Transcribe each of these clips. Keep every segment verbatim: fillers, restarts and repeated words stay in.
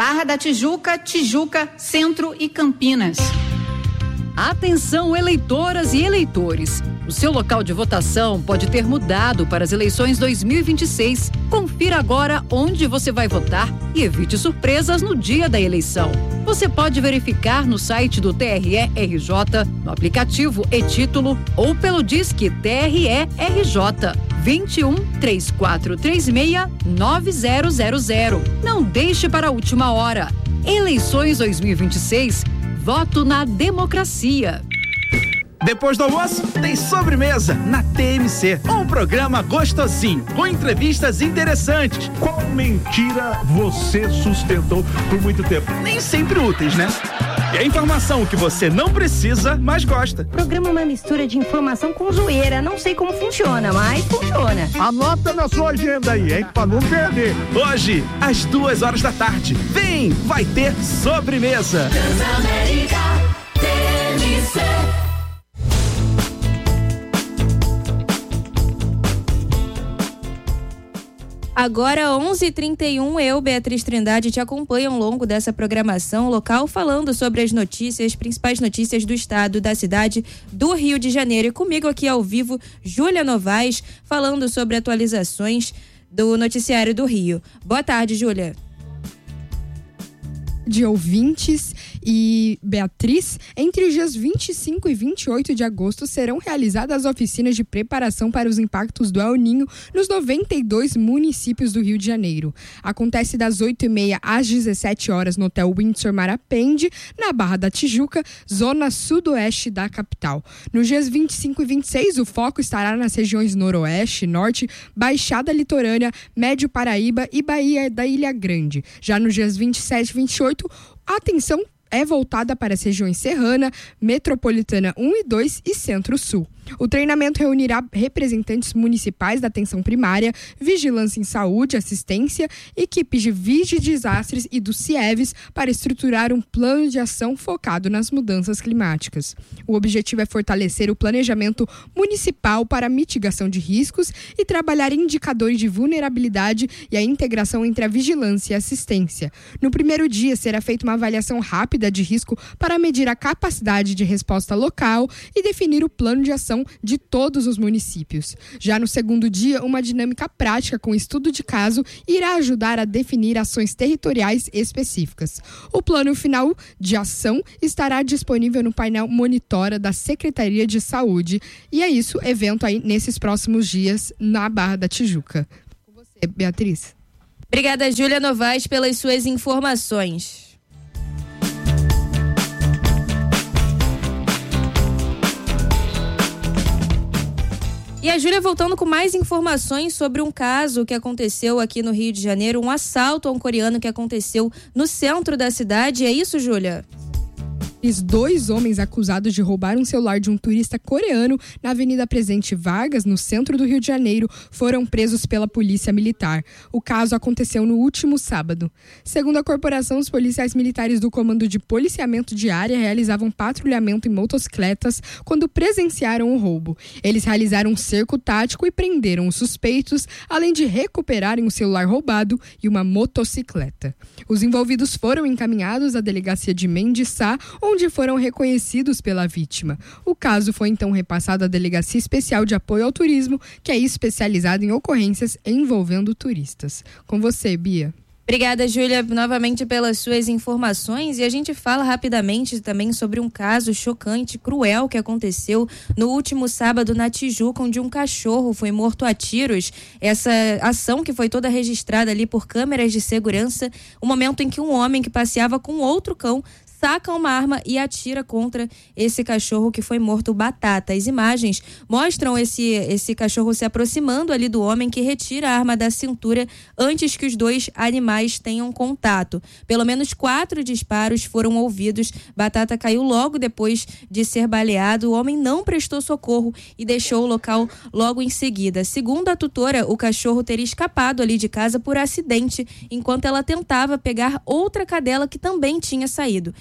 Barra da Tijuca, Tijuca, Centro e Campinas. Atenção, eleitoras e eleitores. O seu local de votação pode ter mudado para as eleições dois mil e vinte e seis. Confira agora onde você vai votar e evite surpresas no dia da eleição. Você pode verificar no site do T R E R J, no aplicativo e-Título ou pelo Disque T R E R J vinte e um, três quatro três seis, nove zero zero zero. Não deixe para a última hora. Eleições dois mil e vinte e seis. Voto na democracia. Depois do almoço, tem sobremesa na T M C. Um programa gostosinho, com entrevistas interessantes. Qual mentira você sustentou por muito tempo? Nem sempre úteis, né? E a informação que você não precisa, mas gosta. O programa é uma mistura de informação com zoeira. Não sei como funciona, mas funciona. Anota na sua agenda aí, hein? Pra não perder. Hoje, às duas horas da tarde. Vem, vai ter sobremesa. Transamérica T M C. Agora, onze e trinta e um, eu, Beatriz Trindade, te acompanho ao longo dessa programação local, falando sobre as notícias, principais notícias do estado, da cidade do Rio de Janeiro. E comigo aqui ao vivo, Júlia Novaes, falando sobre atualizações do Noticiário do Rio. Boa tarde, Júlia. De ouvintes e Beatriz, entre os dias vinte e cinco e vinte e oito de agosto serão realizadas oficinas de preparação para os impactos do El Ninho nos noventa e dois municípios do Rio de Janeiro. Acontece das oito e meia às dezessete horas no Hotel Windsor Marapende, na Barra da Tijuca, zona sudoeste da capital. Nos dias vinte e cinco e vinte e seis, o foco estará nas regiões noroeste, norte, Baixada Litorânea, Médio Paraíba e Baía da Ilha Grande. Já nos dias vinte e sete e vinte e oito, a atenção é voltada para as regiões Serrana, Metropolitana um e dois e Centro-Sul. O treinamento reunirá representantes municipais da atenção primária, vigilância em saúde, assistência, equipes de Vigi Desastres e do CIEVES para estruturar um plano de ação focado nas mudanças climáticas. O objetivo é fortalecer o planejamento municipal para a mitigação de riscos e trabalhar indicadores de vulnerabilidade e a integração entre a vigilância e a assistência. No primeiro dia, será feita uma avaliação rápida de risco para medir a capacidade de resposta local e definir o plano de ação de todos os municípios. Já no segundo dia, uma dinâmica prática com estudo de caso irá ajudar a definir ações territoriais específicas. O plano final de ação estará disponível no painel Monitora da Secretaria de Saúde. E é isso, evento aí nesses próximos dias na Barra da Tijuca. Com você, Beatriz. Obrigada, Júlia Novaes, pelas suas informações. E a Júlia voltando com mais informações sobre um caso que aconteceu aqui no Rio de Janeiro, um assalto a um coreano que aconteceu no centro da cidade. É isso, Júlia? Dois homens acusados de roubar um celular de um turista coreano na Avenida Presidente Vargas, no centro do Rio de Janeiro, foram presos pela Polícia Militar. O caso aconteceu no último sábado. Segundo a corporação, os policiais militares do Comando de Policiamento de Área realizavam patrulhamento em motocicletas quando presenciaram o roubo. Eles realizaram um cerco tático e prenderam os suspeitos, além de recuperarem o celular roubado e uma motocicleta. Os envolvidos foram encaminhados à delegacia de Mendiçá, onde foram reconhecidos pela vítima. O caso foi então repassado à Delegacia Especial de Apoio ao Turismo, que é especializada em ocorrências envolvendo turistas. Com você, Bia. Obrigada, Júlia, novamente pelas suas informações. E a gente fala rapidamente também sobre um caso chocante, cruel, que aconteceu no último sábado na Tijuca, onde um cachorro foi morto a tiros. Essa ação que foi toda registrada ali por câmeras de segurança, o momento em que um homem que passeava com outro cão saca uma arma e atira contra esse cachorro que foi morto, Batata. As imagens mostram esse, esse cachorro se aproximando ali do homem, que retira a arma da cintura antes que os dois animais tenham contato. Pelo menos quatro disparos foram ouvidos. Batata caiu logo depois de ser baleado. O homem não prestou socorro e deixou o local logo em seguida. Segundo a tutora, o cachorro teria escapado ali de casa por acidente, enquanto ela tentava pegar outra cadela que também tinha saído.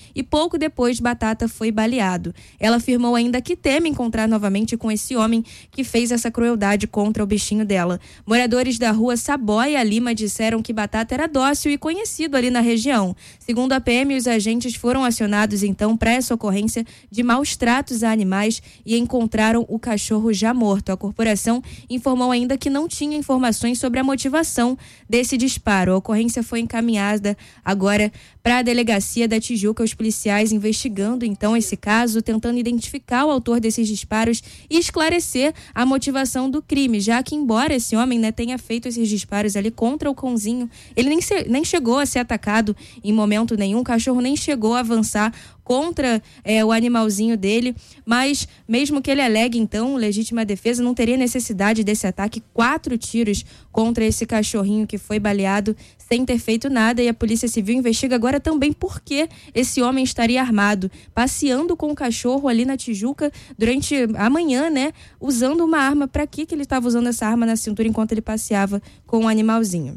e pouco depois Batata foi baleado. Ela afirmou ainda que teme encontrar novamente com esse homem que fez essa crueldade contra o bichinho dela. Moradores da rua Saboia Lima disseram que Batata era dócil e conhecido ali na região. Segundo a P M, os agentes foram acionados então para essa ocorrência de maus tratos a animais e encontraram o cachorro já morto. A corporação informou ainda que não tinha informações sobre a motivação desse disparo. A ocorrência foi encaminhada agora para a delegacia da Tijuca, os policiais investigando então esse caso, tentando identificar o autor desses disparos e esclarecer a motivação do crime, já que embora esse homem, né, tenha feito esses disparos ali contra o cãozinho, ele nem, se, nem chegou a ser atacado em momento nenhum, o cachorro nem chegou a avançar contra é, o animalzinho dele, mas mesmo que ele alegue então legítima defesa, não teria necessidade desse ataque, quatro tiros contra esse cachorrinho que foi baleado sem ter feito nada, e a Polícia Civil investiga agora também por que esse homem estaria armado, passeando com o cachorro ali na Tijuca durante a manhã, né, usando uma arma. Para que que ele estava usando essa arma na cintura enquanto ele passeava com o animalzinho?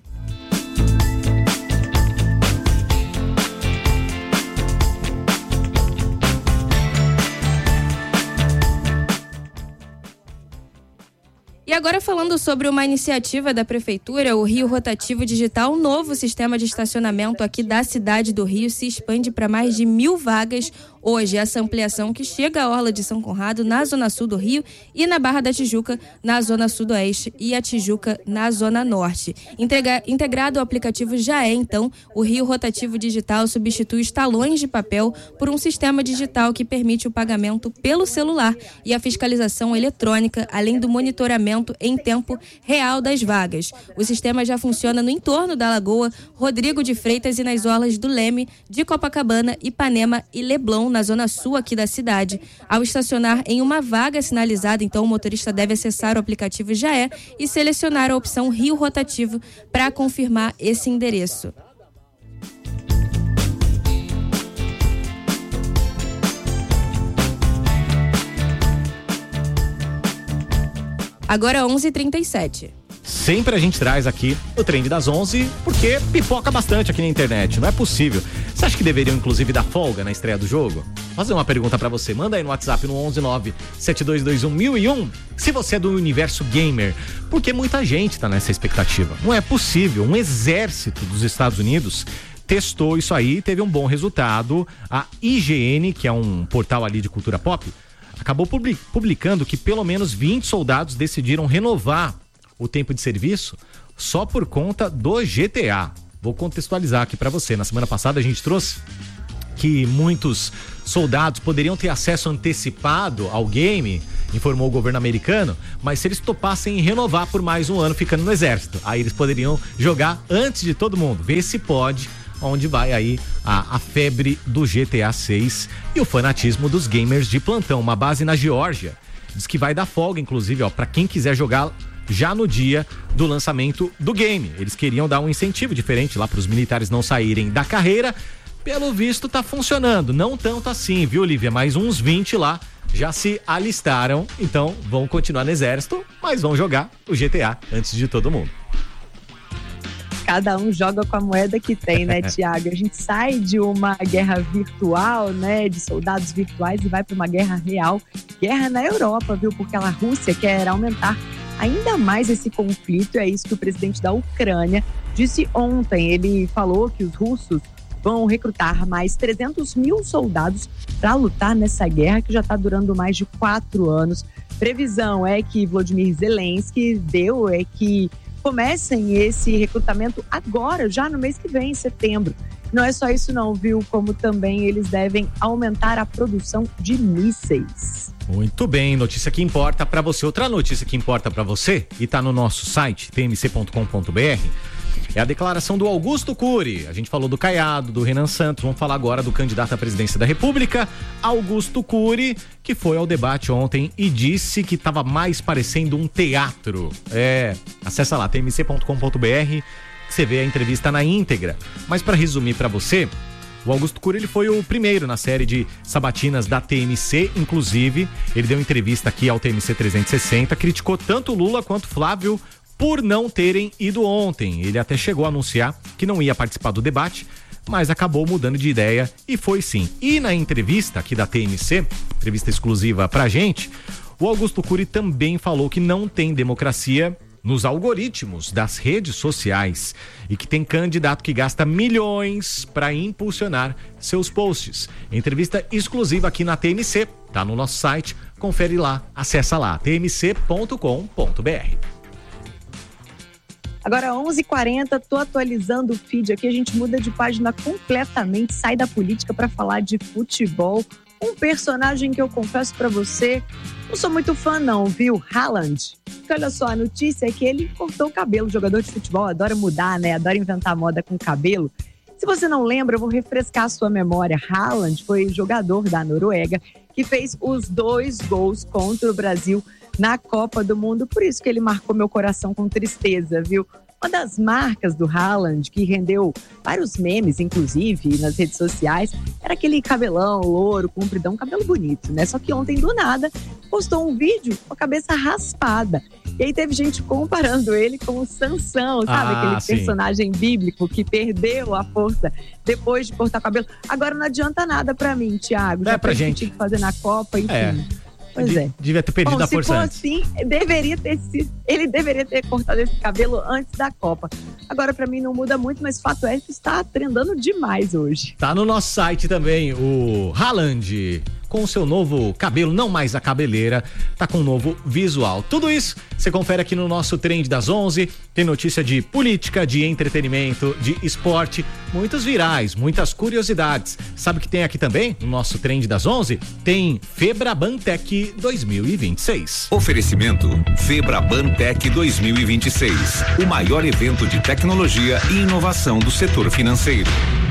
E agora falando sobre uma iniciativa da Prefeitura, o Rio Rotativo Digital, um novo sistema de estacionamento aqui da cidade do Rio, se expande para mais de mil vagas hoje. Essa ampliação que chega à Orla de São Conrado, na Zona Sul do Rio, e na Barra da Tijuca, na Zona Sudoeste, e a Tijuca, na Zona Norte. Integra- integrado ao aplicativo já é, então, o Rio Rotativo Digital substitui os talões de papel por um sistema digital que permite o pagamento pelo celular e a fiscalização eletrônica, além do monitoramento em tempo real das vagas. O sistema já funciona no entorno da Lagoa Rodrigo de Freitas e nas orlas do Leme, de Copacabana, Ipanema e Leblon, na zona sul aqui da cidade. Ao estacionar em uma vaga sinalizada, então o motorista deve acessar o aplicativo Já É e selecionar a opção Rio Rotativo para confirmar esse endereço. Agora onze e trinta e sete. Sempre a gente traz aqui o Trend das onze, porque pipoca bastante aqui na internet, não é possível. Você acha que deveriam inclusive dar folga na estreia do jogo? Vou fazer uma pergunta pra você, manda aí no WhatsApp no onze nove sete dois dois um mil e um, se você é do universo gamer, porque muita gente tá nessa expectativa. Não é possível, um exército dos Estados Unidos testou isso aí, teve um bom resultado. A I G N, que é um portal ali de cultura pop, acabou publicando que pelo menos vinte soldados decidiram renovar o tempo de serviço só por conta do G T A. Vou contextualizar aqui para você. Na semana passada a gente trouxe que muitos soldados poderiam ter acesso antecipado ao game, informou o governo americano, mas se eles topassem renovar por mais um ano ficando no exército, aí eles poderiam jogar antes de todo mundo. Vê se pode, onde vai aí a, a febre do G T A seis e o fanatismo dos gamers de plantão. Uma base na Geórgia diz que vai dar folga, inclusive, ó, para quem quiser jogar já no dia do lançamento do game. Eles queriam dar um incentivo diferente lá para os militares não saírem da carreira. Pelo visto tá funcionando, não tanto assim, viu, Lívia? Mais uns vinte lá já se alistaram, então vão continuar no exército, mas vão jogar o G T A antes de todo mundo. Cada um joga com a moeda que tem, né, Tiago? A gente sai de uma guerra virtual, né, de soldados virtuais, e vai para uma guerra real, guerra na Europa, viu? Porque a Rússia quer aumentar ainda mais esse conflito. É isso que o presidente da Ucrânia disse ontem. Ele falou que os russos vão recrutar mais trezentos mil soldados para lutar nessa guerra que já está durando mais de quatro anos. Previsão é que Volodymyr Zelensky deu é que comecem esse recrutamento agora, já no mês que vem, em setembro. Não é só isso não, viu? Como também eles devem aumentar a produção de mísseis. Muito bem, notícia que importa pra você. Outra notícia que importa pra você, e tá no nosso site, t m c ponto com ponto b r, é a declaração do Augusto Cury. A gente falou do Caiado, do Renan Santos, vamos falar agora do candidato à presidência da República, Augusto Cury, que foi ao debate ontem e disse que estava mais parecendo um teatro. É, acessa lá, t m c ponto com ponto b r, que você vê a entrevista na íntegra. Mas para resumir pra você, o Augusto Cury, ele foi o primeiro na série de sabatinas da T M C, inclusive, ele deu entrevista aqui ao T M C trezentos e sessenta, criticou tanto Lula quanto Flávio por não terem ido ontem. Ele até chegou a anunciar que não ia participar do debate, mas acabou mudando de ideia e foi sim. E na entrevista aqui da T M C, entrevista exclusiva pra gente, o Augusto Cury também falou que não tem democracia nos algoritmos das redes sociais e que tem candidato que gasta milhões para impulsionar seus posts. Entrevista exclusiva aqui na T M C, tá no nosso site, confere lá, acessa lá, t m c ponto com ponto b r. Agora, onze e quarenta, tô atualizando o feed aqui, a gente muda de página completamente, sai da política para falar de futebol. Um personagem que eu confesso para você, não sou muito fã não, viu? Haaland. Porque olha só, a notícia é que ele cortou o cabelo. O jogador de futebol adora mudar, né? Adora inventar moda com cabelo. Se você não lembra, eu vou refrescar a sua memória. Haaland foi jogador da Noruega que fez os dois gols contra o Brasil na Copa do Mundo. Por isso que ele marcou meu coração com tristeza, viu? Uma das marcas do Haaland, que rendeu vários memes, inclusive, nas redes sociais, era aquele cabelão louro, compridão, cabelo bonito, né? Só que ontem, do nada, postou um vídeo com a cabeça raspada. E aí teve gente comparando ele com o Sansão, sabe? Ah, aquele sim. personagem bíblico que perdeu a força depois de cortar o cabelo. Agora não adianta nada pra mim, Thiago. É Já pra fez o que gente. tinha que fazer na Copa, enfim. É. Pois De- é. Devia ter perdido Bom, a se força for antes. assim, deveria ter sido, ele deveria ter cortado esse cabelo antes da Copa. Agora, pra mim, não muda muito, mas fato é que está trendando demais hoje. Tá no nosso site também, o Haaland, com o seu novo cabelo, não mais a cabeleira, tá com um novo visual. Tudo isso você confere aqui no nosso Trend das onze. Tem notícia de política, de entretenimento, de esporte, muitos virais, muitas curiosidades. Sabe o que tem aqui também no nosso Trend das onze? Tem Febraban Tech dois mil e vinte e seis. Oferecimento Febraban Tech dois mil e vinte e seis, o maior evento de tecnologia e inovação do setor financeiro.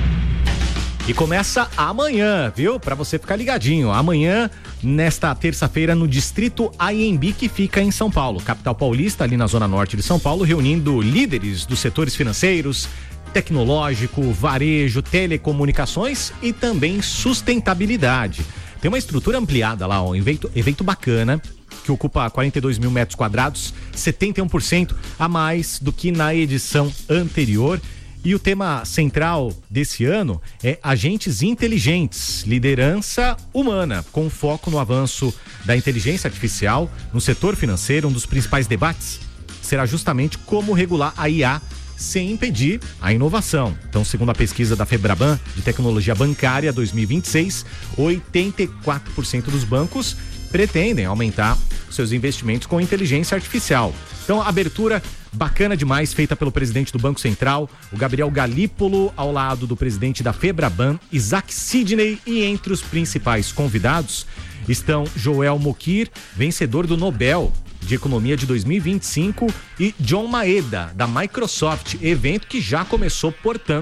E começa amanhã, viu? Pra você ficar ligadinho. Amanhã, nesta terça-feira, no Distrito A I M B, que fica em São Paulo, capital paulista, ali na zona norte de São Paulo, reunindo líderes dos setores financeiros, tecnológico, varejo, telecomunicações e também sustentabilidade. Tem uma estrutura ampliada lá, um evento, evento bacana, que ocupa quarenta e dois mil metros quadrados, setenta e um por cento a mais do que na edição anterior. E o tema central desse ano é agentes inteligentes, liderança humana, com foco no avanço da inteligência artificial no setor financeiro. Um dos principais debates será justamente como regular a I A sem impedir a inovação. Então, segundo a pesquisa da Febraban de Tecnologia Bancária dois mil e vinte e seis, oitenta e quatro por cento dos bancos pretendem aumentar seus investimentos com inteligência artificial. Então, abertura bacana demais, feita pelo presidente do Banco Central, o Gabriel Galípolo, ao lado do presidente da Febraban, Isaac Sidney, e entre os principais convidados estão Joel Mokyr, vencedor do Nobel de Economia de dois mil e vinte e cinco, e John Maeda, da Microsoft, evento que já começou, portanto,